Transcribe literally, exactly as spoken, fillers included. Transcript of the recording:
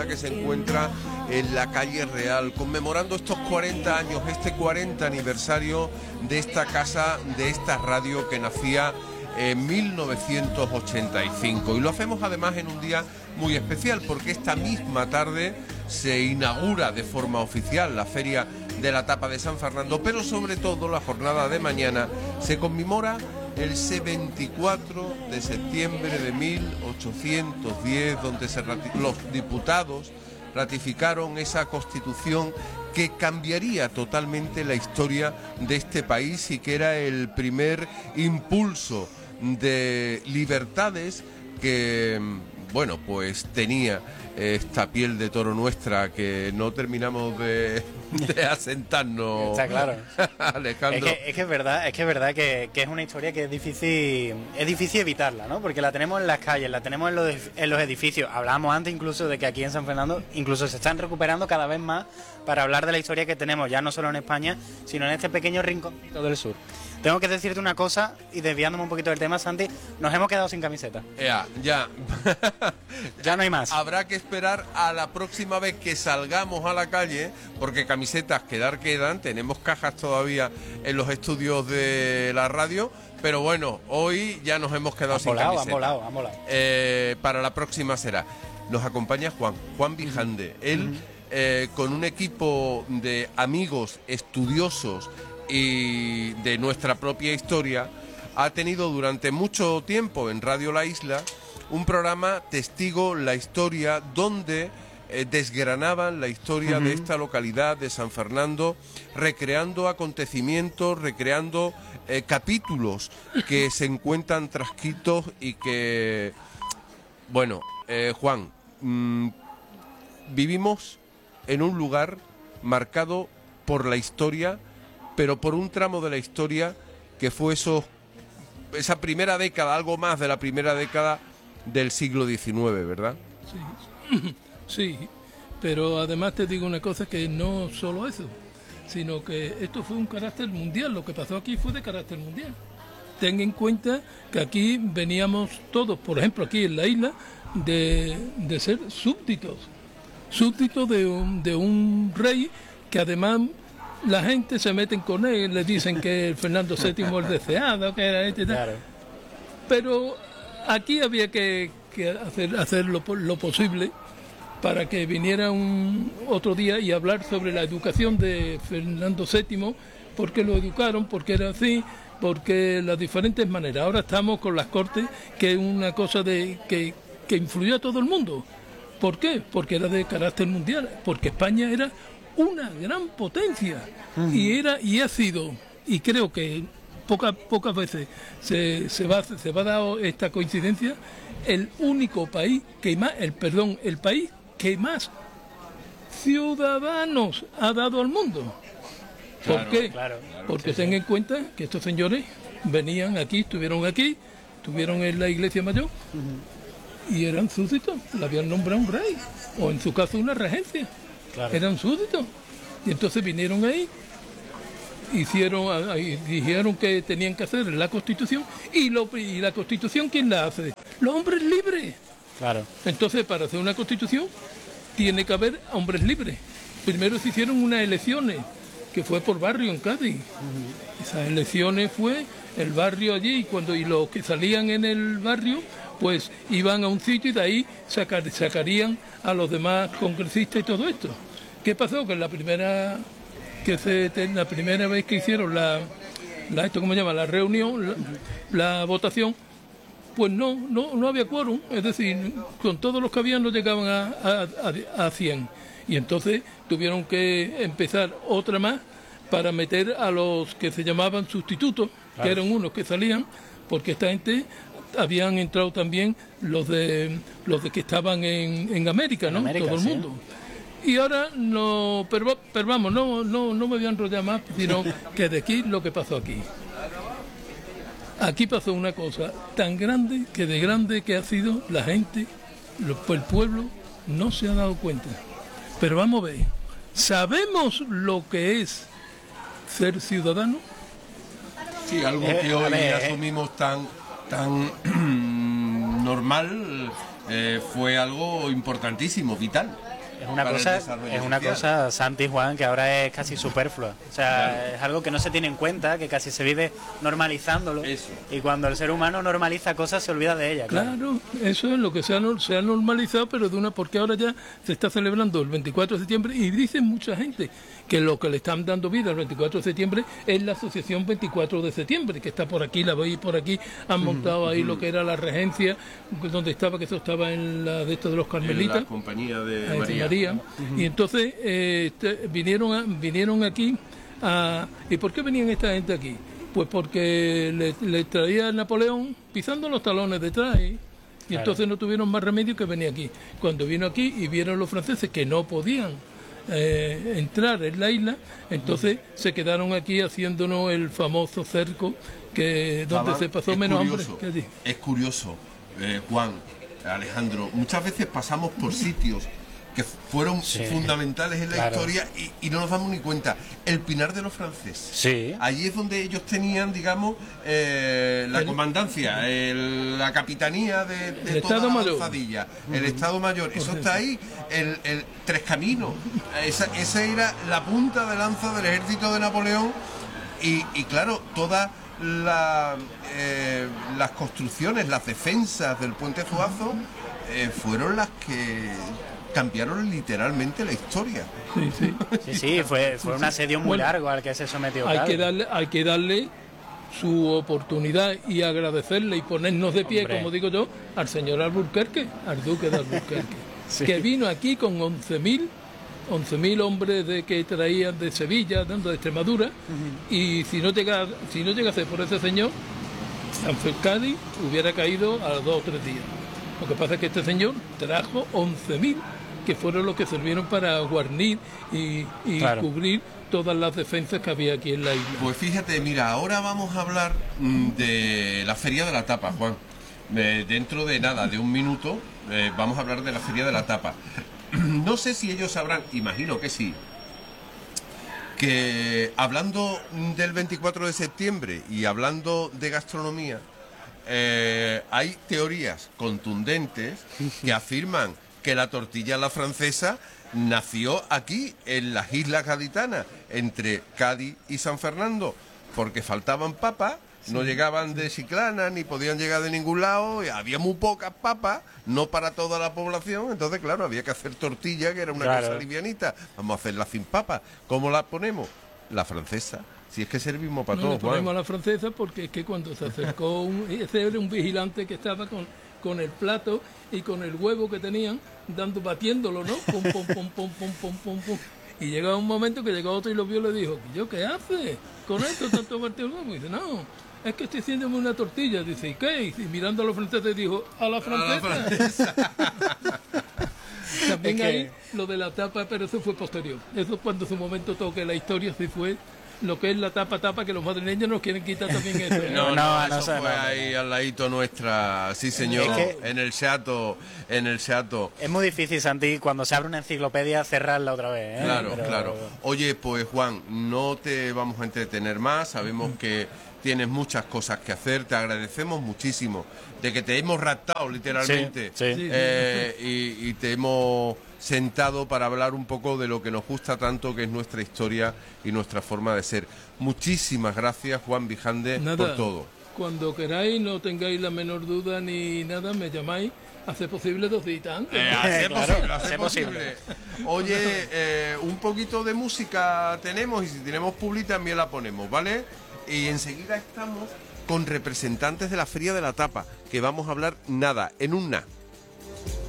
que se encuentra en la calle Real, conmemorando estos cuarenta años, este cuarenta aniversario de esta casa, de esta radio que nacía en mil novecientos ochenta y cinco. Y lo hacemos además en un día muy especial, porque esta misma tarde se inaugura de forma oficial la Feria de la Tapa de San Fernando, pero sobre todo la jornada de mañana se conmemora el ese veinticuatro de septiembre de mil ochocientos diez, donde se los diputados ratificaron esa Constitución que cambiaría totalmente la historia de este país y que era el primer impulso de libertades que, bueno, pues tenía esta piel de toro nuestra que no terminamos de, de asentarnos. Está claro. Alejandro. Es que, es que es verdad, es que es verdad que, que es una historia que es difícil, es difícil evitarla, ¿no? Porque la tenemos en las calles, la tenemos en los, en los edificios. Hablábamos antes incluso de que aquí en San Fernando incluso se están recuperando cada vez más para hablar de la historia que tenemos, ya no solo en España, sino en este pequeño rinconcito del sur. Tengo que decirte una cosa, y desviándome un poquito del tema, Santi, nos hemos quedado sin camiseta. Ya, ya. Ya no hay más. Habrá que esperar a la próxima vez que salgamos a la calle, porque camisetas quedar quedan, tenemos cajas todavía en los estudios de la radio, pero bueno, hoy ya nos hemos quedado sin volado, camiseta. Han volado, han volado. Eh, para la próxima será. Nos acompaña Juan, Juan Bijande. Uh-huh. Él, uh-huh. eh, con un equipo de amigos estudiosos y de nuestra propia historia, ha tenido durante mucho tiempo en Radio La Isla un programa Testigo la Historia, donde eh, desgranaban la historia uh-huh. de esta localidad de San Fernando, recreando acontecimientos, recreando eh, capítulos que se encuentran transcritos y que, bueno, eh, Juan, mmm, vivimos en un lugar marcado por la historia, pero por un tramo de la historia que fue esos, esa primera década, algo más de la primera década del siglo diecinueve, ¿verdad? Sí, sí, pero además te digo una cosa, que no solo eso, sino que esto fue un carácter mundial, lo que pasó aquí fue de carácter mundial. Ten en cuenta que aquí veníamos todos, por ejemplo aquí en la isla, de, de ser súbditos, súbditos de un, de un rey que además la gente se meten con él, le dicen que el Fernando séptimo es deseado, que era este y tal. Claro. Pero aquí había que, que hacer, hacer lo, lo posible para que viniera un otro día y hablar sobre la educación de Fernando séptimo, porque lo educaron, porque era así, porque las diferentes maneras. Ahora estamos con las Cortes, que es una cosa de que, que influyó a todo el mundo. ¿Por qué? Porque era de carácter mundial, porque España era una gran potencia uh-huh. y era y ha sido, y creo que pocas pocas veces se, se va se va a dar esta coincidencia, el único país que más el perdón el país que más ciudadanos ha dado al mundo. ¿Por claro, qué? Claro, claro, porque sí, ten sí. en cuenta que estos señores venían aquí, estuvieron aquí, estuvieron en la iglesia mayor uh-huh. y eran súbditos, le habían nombrado un rey, o en su caso una regencia. Claro. Eran súbditos. Y entonces vinieron ahí, hicieron, ahí, dijeron que tenían que hacer la Constitución, y, lo, y la Constitución, ¿quién la hace? Los hombres libres. Claro. Entonces, para hacer una Constitución, tiene que haber hombres libres. Primero se hicieron unas elecciones, que fue por barrio en Cádiz. Uh-huh. Esas elecciones fue el barrio allí, y cuando y los que salían en el barrio, pues iban a un sitio y de ahí sacar, sacarían a los demás congresistas y todo esto. ¿Qué pasó? Que la primera que se la primera vez que hicieron la, la esto cómo se llama la reunión, la, la votación, pues no no no había quórum, es decir, con todos los que habían no llegaban a, a, a, a cien, y entonces tuvieron que empezar otra más para meter a los que se llamaban sustitutos, claro. que eran unos que salían, porque esta gente habían entrado también los de los de que estaban en, en América, ¿no? En América, todo el mundo. Sí. Y ahora no, pero, pero vamos, no, no, no me voy a enrollar más, sino que de aquí lo que pasó aquí. Aquí pasó una cosa tan grande, que de grande que ha sido la gente, lo, el pueblo no se ha dado cuenta. Pero vamos a ver, ¿sabemos lo que es ser ciudadano? Sí, algo que eh, hoy ver, asumimos tan tan normal, eh, fue algo importantísimo, vital. es una para el cosa, desarrollo es una social. cosa, Santi, Juan, que ahora es casi superflua. O sea, Claro. es algo que no se tiene en cuenta, que casi se vive normalizándolo. Eso. Y cuando el ser humano normaliza cosas, se olvida de ellas. Claro. Claro, eso es lo que se ha, nor- se ha normalizado, pero de una porque ahora ya se está celebrando el veinticuatro de septiembre y dicen mucha gente que lo que le están dando vida al veinticuatro de septiembre es la asociación veinticuatro de septiembre, que está por aquí, la veis por aquí, han montado ahí lo que era la regencia, donde estaba, que eso estaba en la de estos de los En carmelitas. la compañía de a María. María. Y entonces eh, este, vinieron a- vinieron aquí a, ¿y por qué venían esta gente aquí? Pues porque le, le traía Napoleón pisando los talones detrás y, y Claro. entonces no tuvieron más remedio que venir aquí. Cuando vino aquí y vieron los franceses que no podían eh, entrar en la isla, entonces se quedaron aquí haciéndonos el famoso cerco que donde Estaban- se pasó es menos hambre. curioso, que allí. Es curioso, eh, Juan, Alejandro, muchas veces pasamos por sitios que fueron Sí, fundamentales en la claro. historia y, y no nos damos ni cuenta. El Pinar de los Franceses. Sí. Allí es donde ellos tenían, digamos, eh, la El- comandancia, el- la capitanía de, de El toda Estado la Mayor. avanzadilla, el Estado Mayor. Eso está ahí, el, el Tres Caminos. Esa, esa era la punta de lanza del ejército de Napoleón. Y, y claro, todas la, eh, las construcciones, las defensas del puente Zuazo eh, fueron las que cambiaron literalmente la historia. Sí, sí. Sí, sí, fue, fue un asedio muy Bueno, largo al que se sometió. Hay Cádiz. que darle, hay que darle su oportunidad y agradecerle y ponernos de pie, Hombre. como digo yo, al señor Alburquerque, al duque de Alburquerque, Sí. que vino aquí con once mil hombres de que traían de Sevilla, dando de Extremadura, y si no llega, si no llegase por ese señor, San Cádiz hubiera caído a los dos o tres días. Lo que pasa es que este señor trajo once mil que fueron los que sirvieron para guarnir y, y Claro. cubrir todas las defensas que había aquí en la isla. Pues fíjate, mira, ahora vamos a hablar mm, de la Feria de la Tapa, Juan. Eh, dentro de nada, de un minuto, eh, vamos a hablar de la Feria de la Tapa. No sé si ellos sabrán, imagino que sí, que hablando del veinticuatro de septiembre y hablando de gastronomía, eh, hay teorías contundentes que afirman que la tortilla a la francesa nació aquí, en las islas gaditanas, entre Cádiz y San Fernando, porque faltaban papas, no llegaban de Chiclana, ni podían llegar de ningún lado, y había muy pocas papas, no para toda la población, entonces claro, había que hacer tortilla, que era una Claro. cosa livianita, vamos a hacerla sin papas. ¿Cómo la ponemos? La francesa. Si es que servimos para No le todos, Juan. ponemos a la francesa porque es que cuando se acercó un, ese era un vigilante que estaba con, con el plato y con el huevo que tenían, dando, batiéndolo, ¿no? Pum, pum, pum, pum, pum, pum, pum, pum. Y llegaba un momento que llegó otro y lo vio y le dijo, ¿yo qué haces con esto, tanto partido el huevo? Y dice, no, es que estoy haciéndome una tortilla. Dice, ¿y qué? Y mirando a los franceses dijo, a la francesa. También Es que- hay lo de la tapa, pero eso fue posterior. Eso cuando su momento toque la historia, sí fue lo que es la tapa tapa, que los madrileños nos quieren quitar también eso. ¿eh? No, no, No, no eso sé, fue no, no. ahí al ladito nuestra, sí señor, Es que- en el Seato, en el Seato. Es muy difícil, Santi, cuando se abre una enciclopedia, cerrarla otra vez. ¿eh? Claro, Pero- claro. Oye, pues Juan, no te vamos a entretener más, sabemos que tienes muchas cosas que hacer, te agradecemos muchísimo de que te hemos raptado literalmente Sí, sí. eh, y, y te hemos sentado para hablar un poco de lo que nos gusta tanto, que es nuestra historia y nuestra forma de ser. Muchísimas gracias, Juan Vijande, Nada, por todo. cuando queráis, no tengáis la menor duda ni nada, me llamáis, hace posible dos días antes. Eh, ¿no? hace Claro, posible, hace hace posible. Oye, eh, un poquito de música tenemos y si tenemos publi también la ponemos, ¿vale? Y enseguida estamos con representantes de la Feria de la Tapa, que vamos a hablar nada, en un na.